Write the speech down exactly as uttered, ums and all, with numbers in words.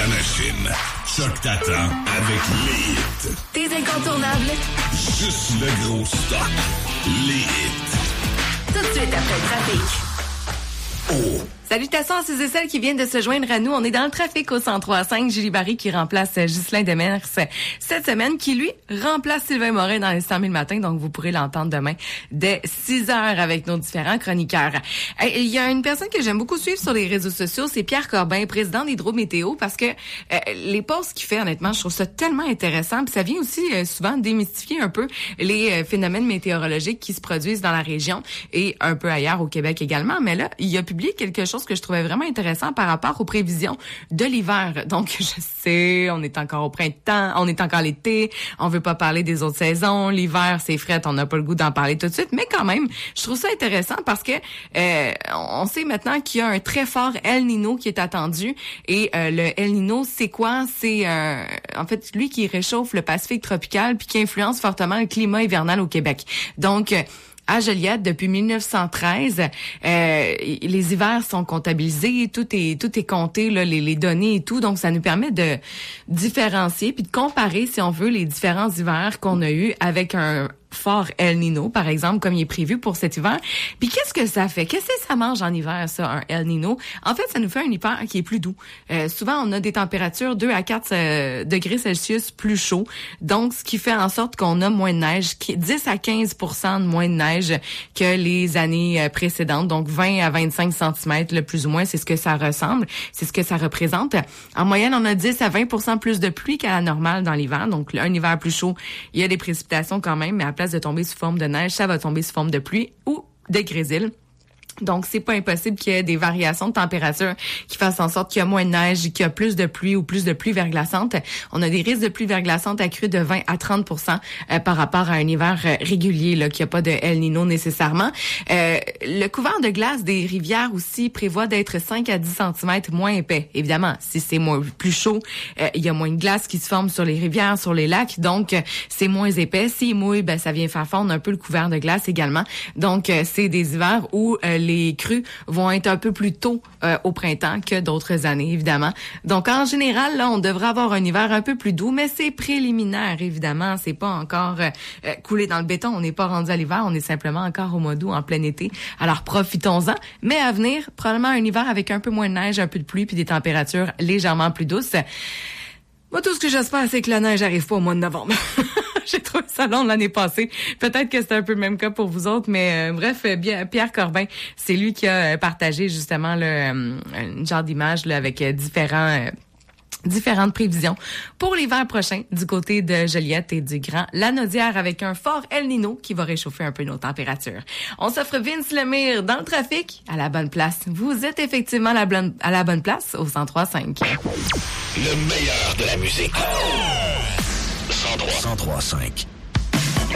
ta machine. Choc t'attend avec les hits. Tes incontournables. Juste le gros stock. Les hits. Tout de suite après le trafic. Oh. Salutations à ceux et celles qui viennent de se joindre à nous. On est dans le trafic au cent trois virgule cinq. Julie Barry qui remplace Ghislain Demers cette semaine, qui lui remplace Sylvain Morin dans les cent mille matins. Donc vous pourrez l'entendre demain dès six heures avec nos différents chroniqueurs. Il y a une personne que j'aime beaucoup suivre sur les réseaux sociaux, c'est Pierre Corbin, président d'Hydro-Météo, parce que euh, les posts qu'il fait, honnêtement, je trouve ça tellement intéressant. Puis ça vient aussi euh, souvent démystifier un peu les euh, phénomènes météorologiques qui se produisent dans la région et un peu ailleurs au Québec également. Mais là, il a publié quelque chose que je trouvais vraiment intéressant par rapport aux prévisions de l'hiver. Donc, je sais, on est encore au printemps, on est encore l'été, on veut pas parler des autres saisons, l'hiver, c'est fret, on n'a pas le goût d'en parler tout de suite, mais quand même, je trouve ça intéressant parce que euh, on sait maintenant qu'il y a un très fort El Niño qui est attendu, et euh, le El Niño, c'est quoi? C'est euh, en fait lui qui réchauffe le Pacifique tropical puis qui influence fortement le climat hivernal au Québec. Donc, à Joliette, depuis mille neuf cent treize, euh, les hivers sont comptabilisés, tout est tout est compté, là, les, les données et tout, donc ça nous permet de différencier puis de comparer, si on veut, les différents hivers qu'on a eus avec un fort El Niño, par exemple, comme il est prévu pour cet hiver. Puis qu'est-ce que ça fait? Qu'est-ce que ça mange en hiver, ça, un El Niño? En fait, ça nous fait un hiver qui est plus doux. Euh, souvent, on a des températures deux à quatre euh, degrés Celsius plus chauds. Donc, ce qui fait en sorte qu'on a moins de neige, dix à quinze pour cent de moins de neige que les années précédentes. Donc, vingt à vingt-cinq centimètres, le plus ou moins, c'est ce que ça ressemble. C'est ce que ça représente. En moyenne, on a dix à vingt pour cent plus de pluie qu'à la normale dans l'hiver. Donc, un hiver plus chaud, il y a des précipitations quand même, mais à place de tomber sous forme de neige, ça va tomber sous forme de pluie ou de grésil. Donc, c'est pas impossible qu'il y ait des variations de température qui fassent en sorte qu'il y a moins de neige, qu'il y a plus de pluie ou plus de pluie verglaçante. On a des risques de pluie verglaçante accrus de vingt à trente pour cent euh, par rapport à un hiver euh, régulier, là, qu'il n'y a pas de El Niño nécessairement. Euh, le couvert de glace des rivières aussi prévoit d'être cinq à dix centimètres moins épais. Évidemment, si c'est moins plus chaud, euh, il y a moins de glace qui se forme sur les rivières, sur les lacs, donc euh, c'est moins épais. S'il mouille, ben ça vient faire fondre un peu le couvert de glace également. Donc, euh, c'est des hivers où euh, les crues vont être un peu plus tôt euh, au printemps que d'autres années, évidemment. Donc, en général, là, on devrait avoir un hiver un peu plus doux, mais c'est préliminaire, évidemment. C'est pas encore euh, euh, coulé dans le béton. On n'est pas rendu à l'hiver. On est simplement encore au mois d'août, en plein été. Alors, profitons-en. Mais à venir, probablement un hiver avec un peu moins de neige, un peu de pluie, puis des températures légèrement plus douces. Moi, tout ce que j'espère, c'est que la neige arrive pas au mois de novembre. J'ai trouvé ça long l'année passée. Peut-être que c'est un peu le même cas pour vous autres, mais euh, bref, bien, Pierre Corbin, c'est lui qui a partagé justement le euh, un genre d'image là, avec euh, différents euh, différentes prévisions pour l'hiver prochain du côté de Joliette et du Grand Lanaudière avec un fort El Niño qui va réchauffer un peu nos températures. On s'offre Vince Lemire dans le trafic à la bonne place. Vous êtes effectivement à la, bonne, à la bonne place au cent trois virgule cinq. Le meilleur de la musique. cent trois virgule cinq.